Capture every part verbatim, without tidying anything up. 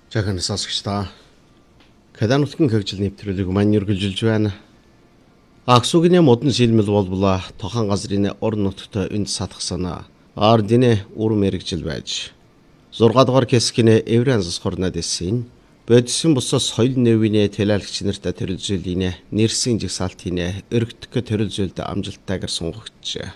Жахан сонсогчдоо Кадан нутгийн хөгжил нэвтрүүлэг маань үргэлжилж байна. Аксугийн модон шилмэл болбола тохон газрын орон нутгад энд сатгсан ардины үр мэрэгжил байж зургаад дугаар хэсгийн Евранс хорнод эсийн бодисын бусаас соёл нэвийн тэлэлгч нартай төрөлжөлийн нэрсэн жигсаалтын өргөдөх төрөлжөлд амжилттайгаар сунгагч.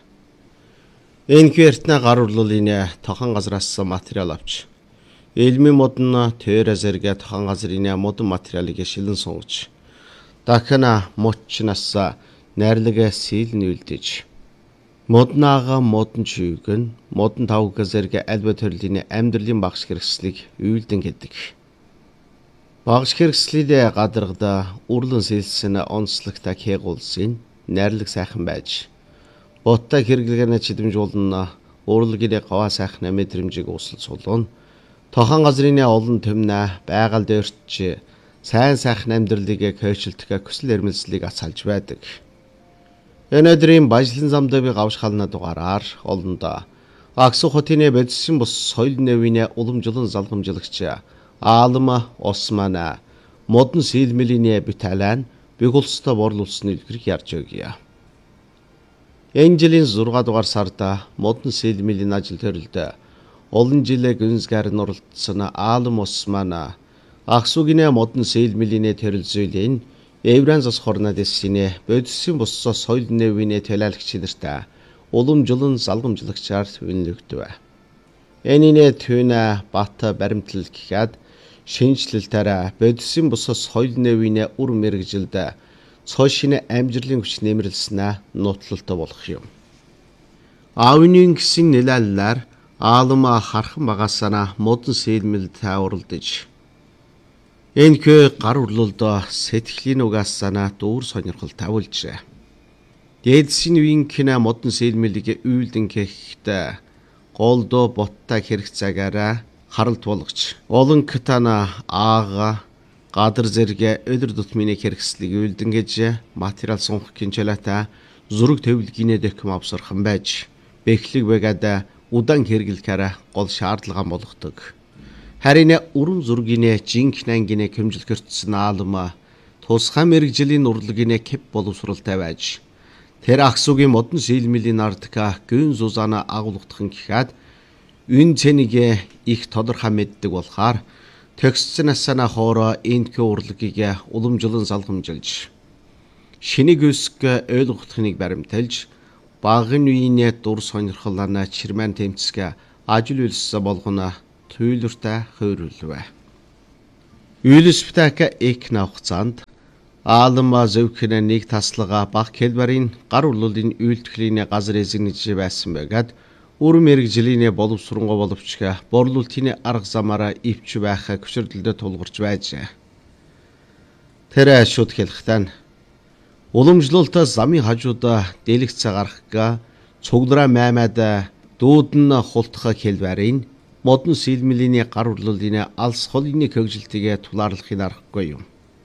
Энэ квертна гар урлуулын тохон газраас материал авч Элми модон тэр зэрэг тохон газрын модон материалыг шилэн сунгаж дахина мочнаас найрлага сэлн үлдэж моднаага модон чүйгэн модон тавг зэрэг альба төрлийн амьдралын багш хэрэгслийг үйлдэн гэдэг. Багш хэрэгслийг гадаргада урлан сэлсэн онцлогтой хягуулсын найрлаг сайхан байж ботта хэрэглэгээнэ чидэмжүүлнэ урлагийн гаваа сайхан мэдрэмжийг усал сулуун тохон газрын олон төмнө байгаль дээрч сайн сайхан амьдралыг кэйшлтгэ хүсэл эрмэлзлийг асалж байдаг. Энэ өдрийн бажлан замдаа би гавш хална дугаараар олондоо Аксу хотын бодисын бус соёл нэвийн уламжлан залгамжлагч Аалма Османа модон сэлмэлийн биталан бигулстай борлуулсан илгэрэг ярьж өгье. Энэ жилийн зургаадугаар дугаар сарда модон сэлмэлийн ажил төрөлдөө олон жилээ гүнзгэр нуралдсан Аалма Османа Аксугийн модон сэлмэлийн төрөлзөлийн Евранс хорнод эсийн бодисын бусса соёл нэвийн тэлэлгч нартай уламжлан залгамжлагчаар үнэлэгдэв. Энийний түүнэ бат баримтлал гэхэд шинжлэлтээр бодисын бусса соёл нэвийн үр мэрэгжилд цоошин амжилтын хүч нэмэрлснэ нуутлалтай болох юм. Аавны гисэн нэлэллэр Аалма хархан багасана модон сэлмэлд уралдаж энхэ гар урлуулд сэтгэлийн угаасана дүүр сонирхол тавилжээ. Дээдсийн винкнэ модон сэлмэлийг үйлдэн гэхдээ голдо ботта хэрэг цагаараа харалт болгож олон катана аага гадар зэрэг өдөр тутмын хэрэгслийг үйлдэн гэж материал сунгах кинчалата зураг төвлөгийнэ дэхэм авсархан байж бэхлэг бэгада удаан хэрэглэхээр гол шаардлага болгодог. Харин уран зургийн жинхэнэ ангины хэмжилгэртсэн Аалма тусгай мэрэгжлийн урлагийн кеп боловсралтай байж тэр Аксугийн модон сэлмэлийн ардка гүн зузаана агуулгадхан гэхэд энэ цэнийг их тодорхой мэддэг болохоор төгсцнасана хоороо энэхүү урлагийг уламжлан залгамжилж шинийг үсг ойлгохтыг баримталж багын үеийн дур сонирхолоо чирмэн тэмцэгэ ажил үйлс болгоно туйлуртай хойруулвэ. Үйлсптэка эк навхцанд Аалма зөвхөн нэг таслага баг хэлбэрийн гар урлуулын үйлдэхлийн газар эзэгнэж байсан байгаад үр мэрэгжлийн боловсронгоо боловч борлуулалтын арга замаараа ивч байх хүчрэлдэ тулгарч байжээ. Тэр шууд хэлэхдээ уламжлалтаа замын хажуудаа дэлгэц гарахга цуглараа маймад дүүдэн хултха хэлбэрийн модон сэлмэлийн гар урлуулын алс холны хөгжилтийг тулаарлахын аргагүй юм.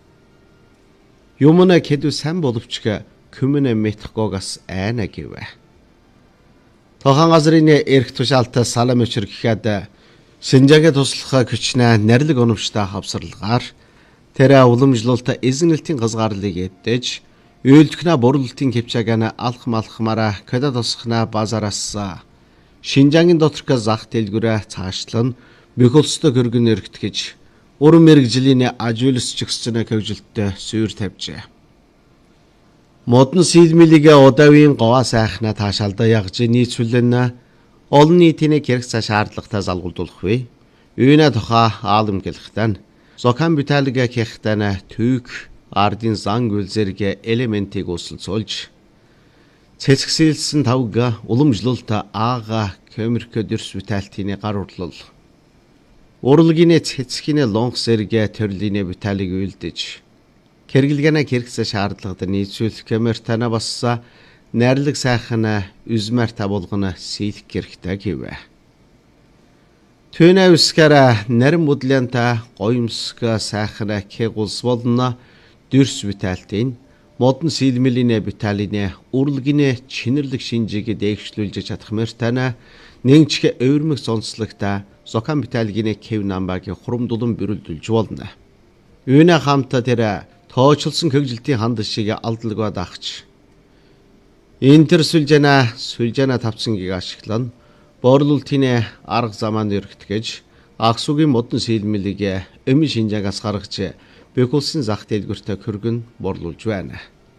Юмна кэдү сан боловч күмэнэ метхгоогас айна гэвэ. Тохон газрын эрх тушаалтаа салам өчр гэхэд Шинжаагийн туслах хүчнэ нэрлэг оновчтой хавсарлагаар тэр уламжлалт эзэнэлтийн газгаарлыг эдэж үйлдэхнэ борлуулалтын хөвчээгэн алх малхмаараа кодо тосхна базараас Шинжаагийн доторх зах дэлгүүрээ цаашлан бөхөлсөд хөргөн өргөтгөж ур мэрэгжлийн ажуулс чигсцэн хөгжилтөд суур тавьжээ. Модон сэлмэлийг удавын гоо сайхна таашаалда ягж нийцүүлэн олон нийтийн хэрэг цаа шаардлагатай залгуулдуулах вэ. Үүнэ тухай Аалм гэлэхтэн зокан биталиг хэхтэн түүх ардын зан гүйл зэрэг элементийг усалцуулж цэцгсэлсэн тавга уламжлалт аага кэмэрхэ дэрс биталтын гар урлал урлагийн цэцгийн лонх зэрэг төрлийн биталиг үйлдэж хэрэглэгэнэ хэрэгцээ шаардлагад нийцүүлэх кэмэр тана басса найрлаг сайхан үзмэр табуулгана сэлэх хэрэгтэй гэвэ. Түүнэ үскара нарийн бодлонта гоёмсга сайхан кэгулс болно дэрс биталтын модон сэлмэлийн биталины урлагийн чинэрлэг шинжийг дээгшлүүлж чадах мэр тана нэгчгэ өвөрмөг сонцлогта зокан битэлгине кев намбагийн хурамдулан бүрэлдүүлж болно. Үүнэ хамтаа тэр тоочлсон хөгжилтийн ханд шиг алдалгаа дагч. Интер сүлжэна сүлжэна тавцангийг ашиглан борлуултын арга замаанд өргөтгөж Аксугийн модон сэлмэлийг өмнө шинжаагаас гаргаж бэкулсын зах дэлгүүртээ хөргөн борлуулж байна.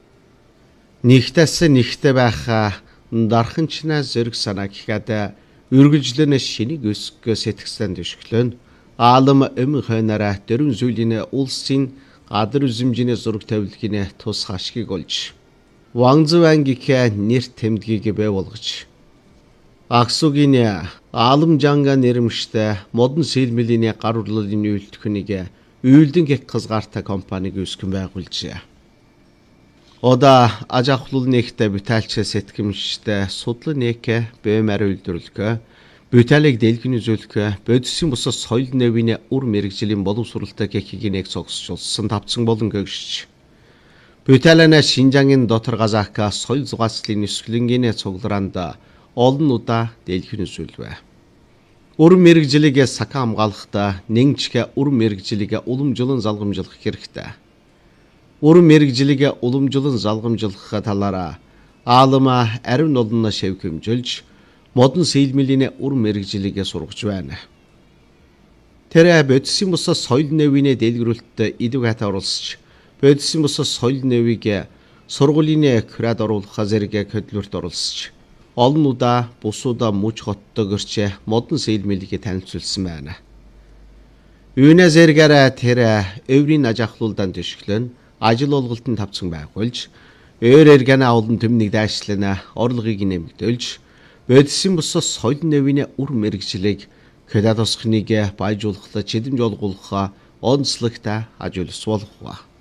Нэгтэс нэгтэй байх дарханчнаа зэрэг санаа гэхэд үргэлжлэнэ шинийг өсгөө сэтгсэн төшгөлөн аалам өмнө хойнараа дөрвөн зүйлийн улсын гадар үзэмжний зураг тавилгын тус хашгийг олж Вангзвангийнхээ нэр тэмдгийг бий болгож Аксугийн аалам жанга нэрмжтэй модон сэлмэлийн гар урлалын үйлдвэрийг үйлдэн гэх хязгаартай компаниг үүсгэн байгуулжээ. Ода аж ахуйлын нэгтээ битэлч сэтгэмжтэй судлан нэкэ бэмэр үйлдвэрлэгээ битэлийг дэлгэн үзүүлэхэ бодисын бусад соёл нэвийн үр мэрэгжлийн боловсролтой гэхийг нэг цогцолсон тавцсан болон гэгшиж битэлэнэ Шинжангийн дотор газака соёл зугаацлын нисгэлэнгийн цуглараанд олон удаа дэлгэн үзүүлвэ. Үр мэрэгжлийг сакан хамгаалахдаа нэгжгэ үр мэрэгжлийг уламжлан залгамжлах хэрэгтэй. Үр мэрэгжлийг уламжлан залгамжлах талаараа аалма ариун олонно шивхэмжилж модон сэлмэлийн үр мэрэгжлийг сургаж байна. Тэр бодисын бусад соёл нэвийн дэлгэрүүлэлтэд идэв хата оролцож бодисын бусад соёл нэвийг сургуулийн курад оруулах зэрэг хөдөлмөрт оролцож олон удаа бусуудаа муж хоттогорч модон сэлмэлийг танилцуулсан байна. Үүнэ зэрэгээрээ тэр өврийн аж ахуйлдан төшгөлөн ажил олголтын тавцан байгуулж өөр эргэнэ олон төмнийг дайшлана орлогыг нэмэгдүүлж бодисын бусад соёл нэвийн үр мэрэгжлийг хадад тосхныг байжуулах чэдэмж олгуулах онцлогтой ажил болгох.